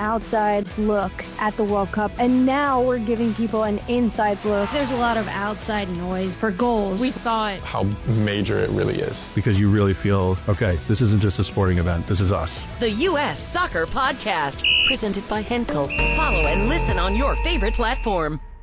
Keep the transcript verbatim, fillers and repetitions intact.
outside look at the World Cup, and now we're giving people an inside look. There's a lot of outside noise for goals. We thought how major it really is. Because you really feel, okay, this isn't just a sporting event, this is us. The U S Soccer Podcast, presented by Henkel. Follow and listen on your favorite platform.